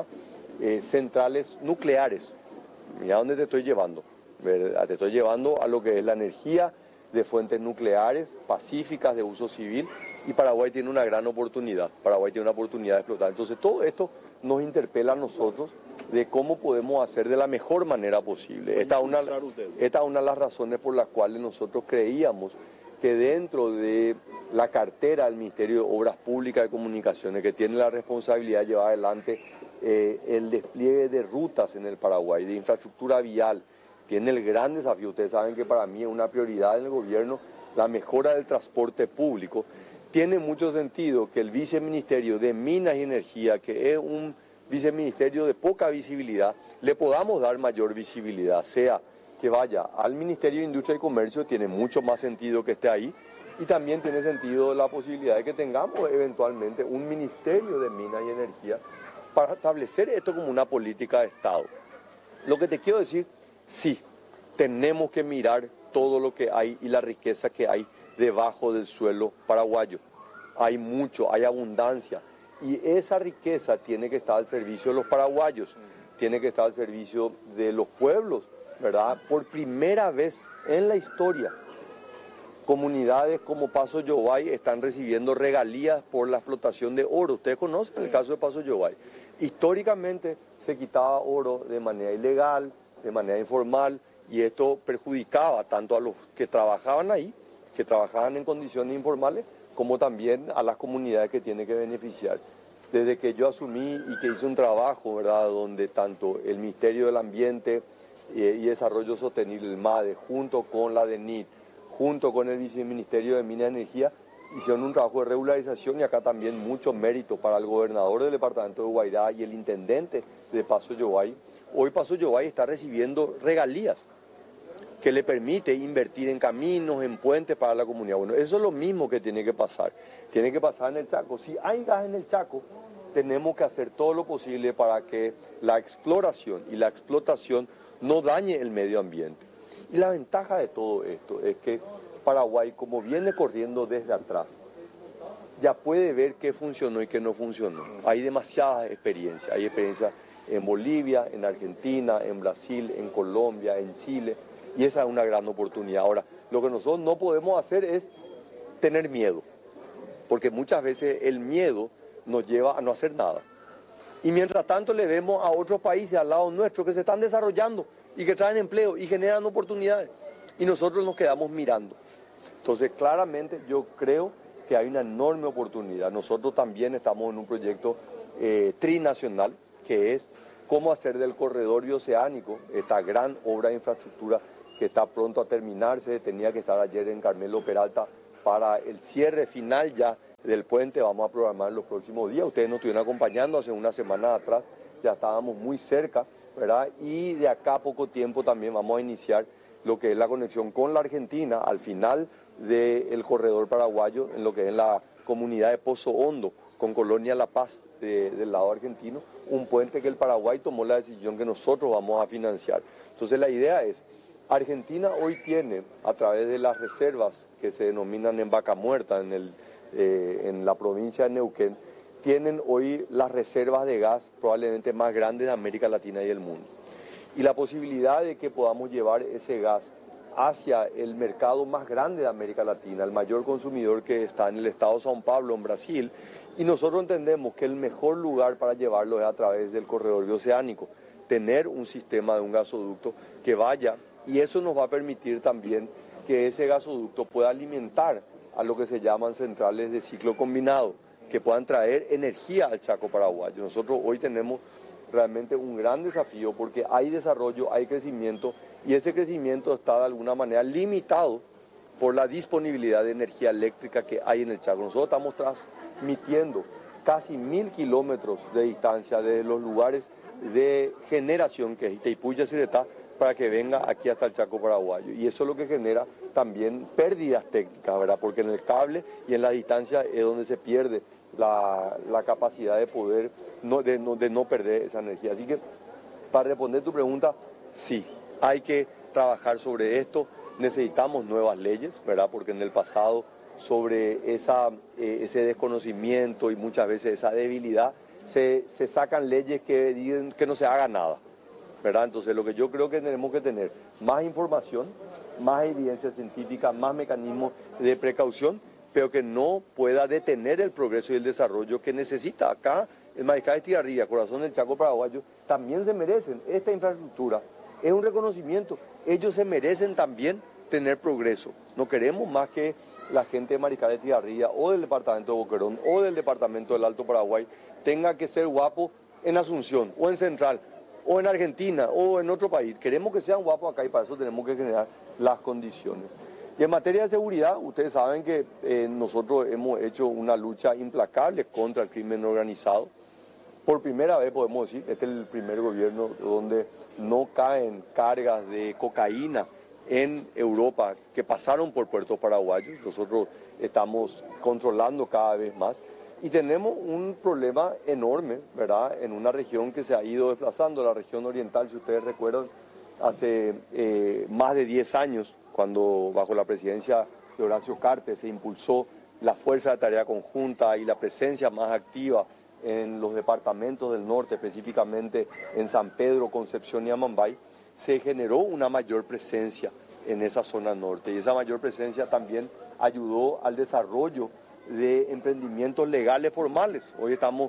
centrales nucleares. Mira dónde te estoy llevando, ¿verdad? Te estoy llevando a lo que es la energía de fuentes nucleares pacíficas de uso civil, y Paraguay tiene una gran oportunidad, Paraguay tiene una oportunidad de explotar. Entonces todo esto nos interpela a nosotros de cómo podemos hacer de la mejor manera posible. Esta es una de las razones por las cuales nosotros creíamos que dentro de la cartera del Ministerio de Obras Públicas y Comunicaciones, que tiene la responsabilidad de llevar adelante el despliegue de rutas en el Paraguay, de infraestructura vial, tiene el gran desafío. Ustedes saben que para mí es una prioridad en el gobierno la mejora del transporte público. Tiene mucho sentido que el viceministerio de Minas y Energía, que es un viceministerio de poca visibilidad, le podamos dar mayor visibilidad, sea que vaya al Ministerio de Industria y Comercio, tiene mucho más sentido que esté ahí, y también tiene sentido la posibilidad de que tengamos eventualmente un Ministerio de Minas y Energía para establecer esto como una política de Estado. Lo que te quiero decir, sí, tenemos que mirar todo lo que hay y la riqueza que hay debajo del suelo paraguayo. Hay mucho, hay abundancia, y esa riqueza tiene que estar al servicio de los paraguayos, tiene que estar al servicio de los pueblos, ¿verdad? Por primera vez en la historia, comunidades como Paso Yobay están recibiendo regalías por la explotación de oro. Ustedes conocen el caso de Paso Yobay. Históricamente se quitaba oro de manera ilegal, de manera informal, y esto perjudicaba tanto a los que trabajaban ahí, que trabajaban en condiciones informales, como también a las comunidades que tienen que beneficiar. Desde que yo asumí y que hice un trabajo, ¿verdad?, donde tanto el Ministerio del Ambiente y Desarrollo Sostenible, el MADE, junto con la DENIT, junto con el Viceministerio de Minas y Energía, hicieron un trabajo de regularización, y acá también mucho mérito para el gobernador del departamento de Guairá y el intendente de Paso Yobay. Hoy Paso Yobay está recibiendo regalías que le permite invertir en caminos, en puentes para la comunidad. Bueno, eso es lo mismo que tiene que pasar en el Chaco. Si hay gas en el Chaco, tenemos que hacer todo lo posible para que la exploración y la explotación no dañe el medio ambiente. Y la ventaja de todo esto es que Paraguay, como viene corriendo desde atrás, ya puede ver qué funcionó y qué no funcionó. Hay demasiadas experiencias, hay experiencias en Bolivia, en Argentina, en Brasil, en Colombia, en Chile, y esa es una gran oportunidad. Ahora, lo que nosotros no podemos hacer es tener miedo, porque muchas veces el miedo nos lleva a no hacer nada. Y mientras tanto le vemos a otros países al lado nuestro que se están desarrollando y que traen empleo y generan oportunidades, y nosotros nos quedamos mirando. Entonces, claramente yo creo que hay una enorme oportunidad. Nosotros también estamos en un proyecto trinacional, que es cómo hacer del corredor bioceánico, esta gran obra de infraestructura que está pronto a terminarse, tenía que estar ayer en Carmelo Peralta para el cierre final ya del puente, vamos a programar los próximos días. Ustedes nos estuvieron acompañando hace una semana atrás, ya estábamos muy cerca, ¿verdad? Y de acá a poco tiempo también vamos a iniciar lo que es la conexión con la Argentina al final del corredor paraguayo, en lo que es la comunidad de Pozo Hondo, con Colonia La Paz del lado argentino, un puente que el Paraguay tomó la decisión que nosotros vamos a financiar. Entonces la idea es, Argentina hoy tiene, a través de las reservas que se denominan en Vaca Muerta, en la provincia de Neuquén, tienen hoy las reservas de gas probablemente más grandes de América Latina y del mundo. Y la posibilidad de que podamos llevar ese gas hacia el mercado más grande de América Latina, el mayor consumidor que está en el estado de São Paulo, en Brasil, y nosotros entendemos que el mejor lugar para llevarlo es a través del corredor bioceánico, tener un sistema de un gasoducto que vaya, y eso nos va a permitir también que ese gasoducto pueda alimentar a lo que se llaman centrales de ciclo combinado, que puedan traer energía al Chaco paraguayo. Nosotros hoy tenemos realmente un gran desafío porque hay desarrollo, hay crecimiento, y ese crecimiento está de alguna manera limitado por la disponibilidad de energía eléctrica que hay en el Chaco. Nosotros estamos transmitiendo casi 1000 kilómetros de distancia desde los lugares de generación, que es Itaipú y Yacyretá, para que venga aquí hasta el Chaco paraguayo. Y eso es lo que genera también pérdidas técnicas, ¿verdad? Porque en el cable y en la distancia es donde se pierde la capacidad de poder, de no perder esa energía. Así que, para responder tu pregunta, sí, hay que trabajar sobre esto, necesitamos nuevas leyes, ¿verdad? Porque en el pasado, sobre ese desconocimiento y muchas veces esa debilidad, se sacan leyes que digan que no se haga nada, ¿verdad? Entonces, lo que yo creo que tenemos que tener más información, más evidencia científica, más mecanismos de precaución, pero que no pueda detener el progreso y el desarrollo que necesita. Acá, el Mariscal de Estigarribia, corazón del Chaco paraguayo, también se merecen esta infraestructura. Es un reconocimiento. Ellos se merecen también tener progreso. No queremos más que la gente de Mariscal de Estigarribia o del departamento de Boquerón o del departamento del Alto Paraguay tenga que ser guapo en Asunción o en Central o en Argentina o en otro país. Queremos que sean guapos acá y para eso tenemos que generar las condiciones. Y en materia de seguridad, ustedes saben que nosotros hemos hecho una lucha implacable contra el crimen organizado. Por primera vez podemos decir, este es el primer gobierno donde no caen cargas de cocaína en Europa que pasaron por puertos paraguayos. Nosotros estamos controlando cada vez más y tenemos un problema enorme, ¿verdad? En una región que se ha ido desplazando, la región oriental, si ustedes recuerdan, hace más de 10 años, cuando bajo la presidencia de Horacio Cartes se impulsó la fuerza de tarea conjunta y la presencia más activa en los departamentos del norte, específicamente en San Pedro, Concepción y Amambay, se generó una mayor presencia en esa zona norte y esa mayor presencia también ayudó al desarrollo de emprendimientos legales formales. Hoy estamos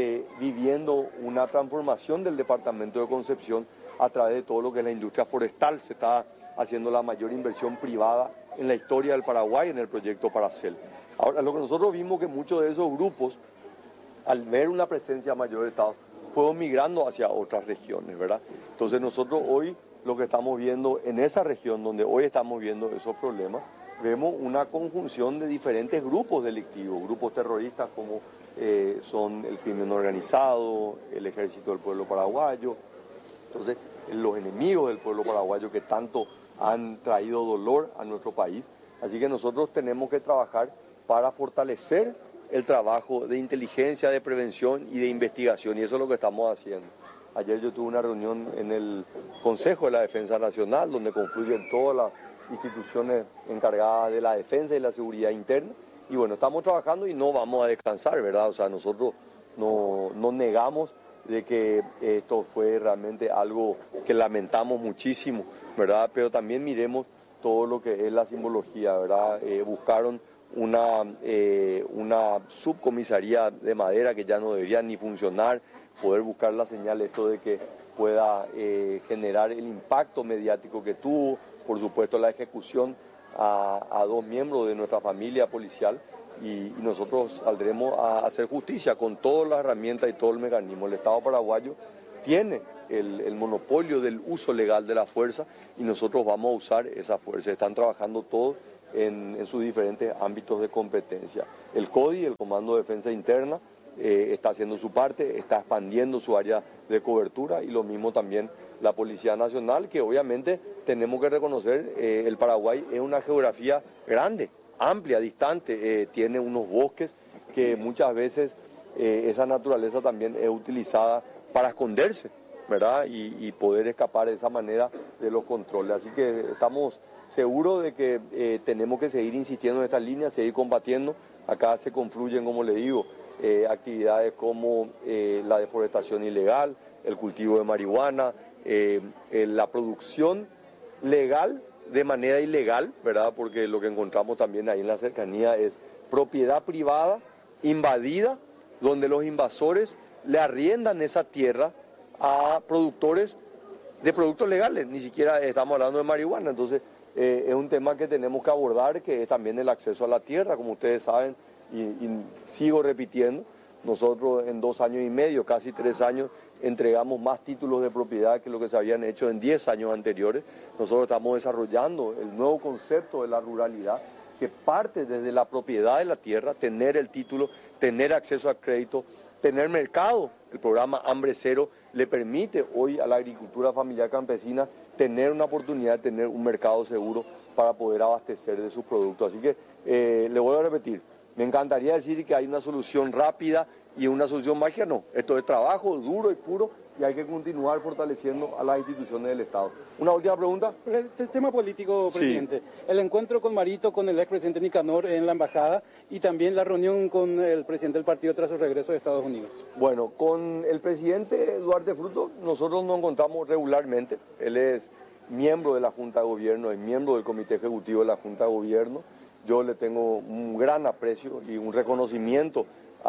viviendo una transformación del departamento de Concepción a través de todo lo que es la industria forestal. Se está haciendo la mayor inversión privada en la historia del Paraguay en el proyecto Paracel. Ahora, lo que nosotros vimos que muchos de esos grupos, al ver una presencia mayor de Estado, fueron migrando hacia otras regiones, ¿verdad? Entonces nosotros hoy lo que estamos viendo en esa región donde hoy estamos viendo esos problemas, vemos una conjunción de diferentes grupos delictivos, grupos terroristas como son el crimen organizado, el Ejército del Pueblo Paraguayo. Entonces, los enemigos del pueblo paraguayo que tanto han traído dolor a nuestro país. Así que nosotros tenemos que trabajar para fortalecer el trabajo de inteligencia, de prevención y de investigación, y eso es lo que estamos haciendo. Ayer yo tuve una reunión en el Consejo de la Defensa Nacional, donde confluyen todas las instituciones encargadas de la defensa y la seguridad interna, y bueno, estamos trabajando y no vamos a descansar, ¿verdad? O sea, nosotros no negamos de que esto fue realmente algo que lamentamos muchísimo, ¿verdad? Pero también miremos todo lo que es la simbología, ¿verdad? Buscaron una subcomisaría de madera que ya no debería ni funcionar, poder buscar la señal esto de que pueda generar el impacto mediático que tuvo, por supuesto la ejecución a 2 miembros de nuestra familia policial, y nosotros saldremos a hacer justicia con todas las herramientas y todo el mecanismo. El Estado paraguayo tiene el monopolio del uso legal de la fuerza y nosotros vamos a usar esa fuerza. Están trabajando todos en sus diferentes ámbitos de competencia. El CODI, el Comando de Defensa Interna, está haciendo su parte, está expandiendo su área de cobertura, y lo mismo también la Policía Nacional, que obviamente tenemos que reconocer, el Paraguay es una geografía grande, amplia, distante, tiene unos bosques que muchas veces esa naturaleza también es utilizada para esconderse, ¿verdad? Y poder escapar de esa manera de los controles. Así que estamos seguros de que tenemos que seguir insistiendo en esta línea, seguir combatiendo. Acá se confluyen, como le digo, actividades como la deforestación ilegal, el cultivo de marihuana, la producción legal de manera ilegal, ¿verdad? Porque lo que encontramos también ahí en la cercanía es propiedad privada invadida, donde los invasores le arriendan esa tierra a productores de productos legales, ni siquiera estamos hablando de marihuana. Entonces es un tema que tenemos que abordar, que es también el acceso a la tierra, como ustedes saben, y sigo repitiendo, nosotros en 2 años y medio, casi 3 años, entregamos más títulos de propiedad que lo que se habían hecho en 10 años anteriores. Nosotros estamos desarrollando el nuevo concepto de la ruralidad, que parte desde la propiedad de la tierra, tener el título, tener acceso a crédito, tener mercado. El programa Hambre Cero le permite hoy a la agricultura familiar campesina tener una oportunidad de tener un mercado seguro para poder abastecer de sus productos. Así que le vuelvo a repetir, me encantaría decir que hay una solución rápida y una solución mágica. No, esto es trabajo duro y puro, y hay que continuar fortaleciendo a las instituciones del Estado. Una última pregunta. El tema político, presidente. Sí. El encuentro con Marito, con el expresidente Nicanor en la embajada, y también la reunión con el presidente del partido tras su regreso de Estados Unidos. Bueno, con el presidente Duarte Fruto nosotros nos encontramos regularmente. Él es miembro de la Junta de Gobierno, es miembro del Comité Ejecutivo de la Junta de Gobierno. Yo le tengo un gran aprecio y un reconocimiento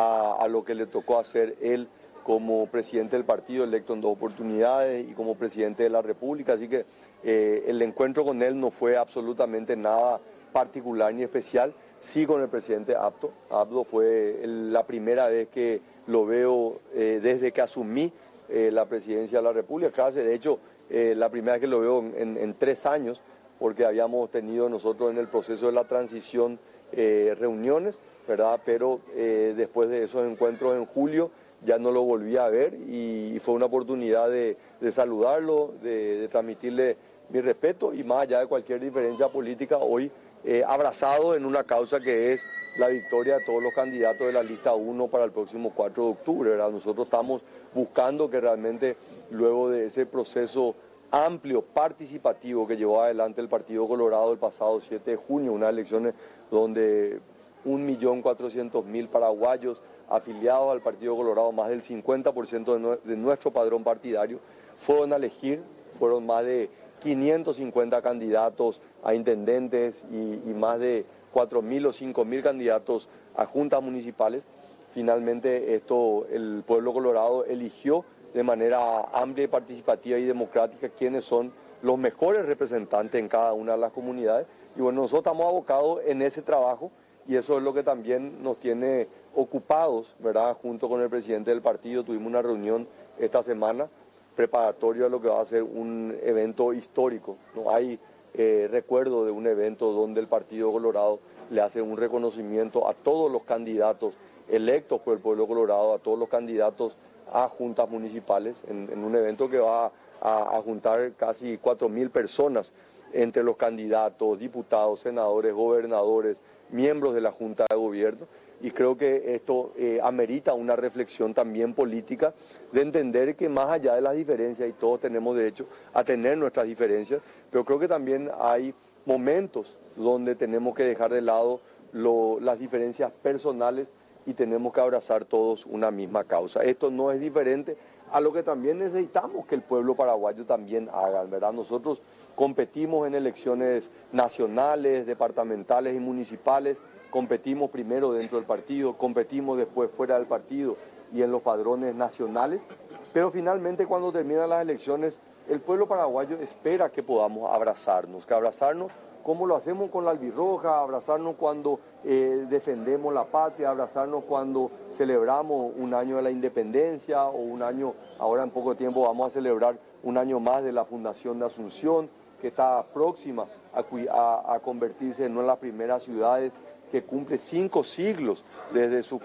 a lo que le tocó hacer él como presidente del partido, electo en 2 oportunidades, y como presidente de la República. Así que el encuentro con él no fue absolutamente nada particular ni especial. Sí, con el presidente Abdo. Abdo fue la primera vez que lo veo desde que asumí la presidencia de la República. De hecho, la primera vez que lo veo en 3 años, porque habíamos tenido nosotros en el proceso de la transición reuniones, ¿verdad? Pero después de esos encuentros en julio ya no lo volví a ver, y fue una oportunidad de saludarlo, de transmitirle mi respeto, y más allá de cualquier diferencia política, hoy abrazado en una causa que es la victoria de todos los candidatos de la lista 1 para el próximo 4 de octubre, ¿verdad? Nosotros estamos buscando que realmente, luego de ese proceso amplio, participativo que llevó adelante el Partido Colorado el pasado 7 de junio, unas elecciones donde 1.400.000 paraguayos afiliados al Partido Colorado, más del 50% de nuestro padrón partidario, fueron a elegir, fueron más de 550 candidatos a intendentes y más de 4.000 o 5.000 candidatos a juntas municipales. Finalmente el pueblo colorado eligió de manera amplia y participativa y democrática quiénes son los mejores representantes en cada una de las comunidades. Y bueno, nosotros estamos abocados en ese trabajo, y eso es lo que también nos tiene ocupados, ¿verdad? Junto con el presidente del partido tuvimos una reunión esta semana preparatoria a lo que va a ser un evento histórico. No hay recuerdo de un evento donde el Partido Colorado le hace un reconocimiento a todos los candidatos electos por el pueblo colorado, a todos los candidatos a juntas municipales, en un evento que va a juntar casi 4.000 personas entre los candidatos, diputados, senadores, gobernadores, miembros de la Junta de Gobierno. Y creo que esto amerita una reflexión también política, de entender que más allá de las diferencias, y todos tenemos derecho a tener nuestras diferencias, pero creo que también hay momentos donde tenemos que dejar de lado las diferencias personales y tenemos que abrazar todos una misma causa. Esto no es diferente a lo que también necesitamos que el pueblo paraguayo también haga, ¿verdad? Nosotros competimos en elecciones nacionales, departamentales y municipales, competimos primero dentro del partido, competimos después fuera del partido y en los padrones nacionales, pero finalmente cuando terminan las elecciones, el pueblo paraguayo espera que podamos abrazarnos como lo hacemos con la albirroja, abrazarnos cuando defendemos la patria, abrazarnos cuando celebramos un año de la independencia o un año, ahora en poco tiempo vamos a celebrar un año más de la Fundación de Asunción, que está próxima a convertirse en una de las primeras ciudades que cumple 5 siglos desde su